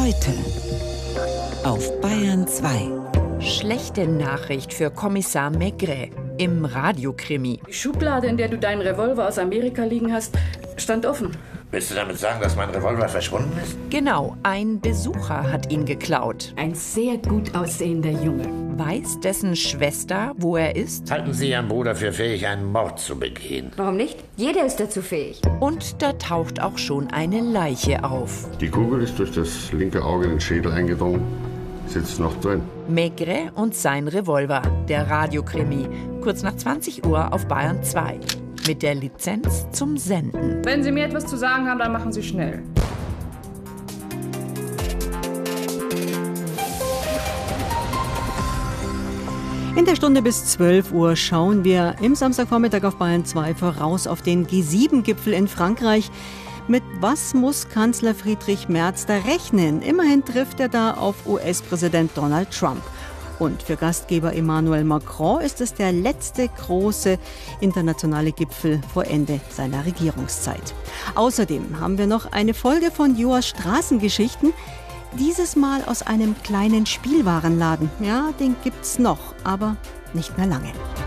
Heute auf Bayern 2. Schlechte Nachricht für Kommissar Maigret im Radiokrimi. Die Schublade, in der du deinen Revolver aus Amerika liegen hast, stand offen. Willst du damit sagen, dass mein Revolver verschwunden ist? Genau, ein Besucher hat ihn geklaut. Ein sehr gut aussehender Junge. Weiß dessen Schwester, wo er ist? Halten Sie Ihren Bruder für fähig, einen Mord zu begehen? Warum nicht? Jeder ist dazu fähig. Und da taucht auch schon eine Leiche auf. Die Kugel ist durch das linke Auge in den Schädel eingedrungen, sitzt noch drin. Maigret und sein Revolver, der Radiokrimi. Kurz nach 20 Uhr auf Bayern 2. Mit der Lizenz zum Senden. Wenn Sie mir etwas zu sagen haben, dann machen Sie schnell. In der Stunde bis 12 Uhr schauen wir im Samstagvormittag auf Bayern 2 voraus auf den G7-Gipfel in Frankreich. Mit was muss Kanzler Friedrich Merz da rechnen? Immerhin trifft er da auf US-Präsident Donald Trump. Und für Gastgeber Emmanuel Macron ist es der letzte große internationale Gipfel vor Ende seiner Regierungszeit. Außerdem haben wir noch eine Folge von Joas Straßengeschichten. Dieses Mal aus einem kleinen Spielwarenladen. Ja, den gibt's noch, aber nicht mehr lange.